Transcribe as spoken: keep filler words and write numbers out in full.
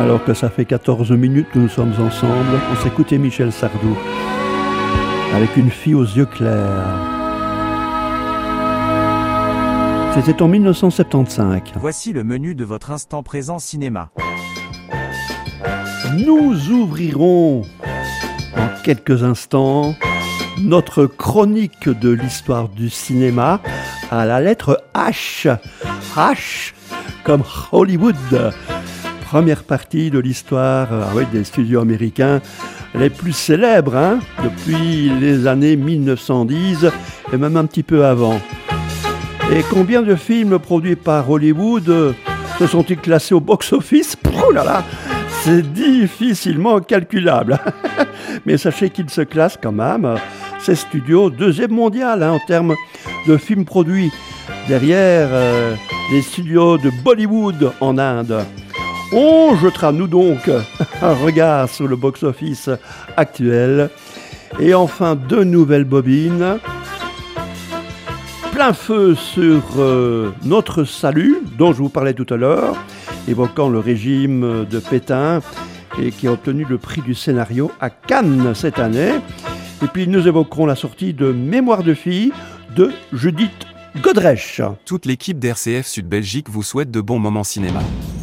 Alors que ça fait quatorze minutes que nous sommes ensemble, on s'écoutait Michel Sardou avec Une fille aux yeux clairs. C'était en mille neuf cent soixante-quinze. Voici le menu de votre instant présent cinéma. Nous ouvrirons dans quelques instants notre chronique de l'histoire du cinéma à la lettre H. H comme Hollywood. Première partie de l'histoire ah oui, des studios américains les plus célèbres hein, depuis les années mille neuf cent dix et même un petit peu avant. Et combien de films produits par Hollywood se sont-ils classés au box-office ? Oh là là, c'est difficilement calculable. Mais sachez qu'ils se classent quand même, ces studios, deuxième mondial hein, en termes de films produits, derrière euh, les studios de Bollywood en Inde. On jettera nous donc un regard sur le box-office actuel. Et enfin, deux nouvelles bobines. Plein feu sur euh, notre salut, dont je vous parlais tout à l'heure, évoquant le régime de Pétain et qui a obtenu le prix du scénario à Cannes cette année. Et puis nous évoquerons la sortie de Mémoire de fille de Judith Godrèche. Toute l'équipe d'R C F Sud Belgique vous souhaite de bons moments cinéma.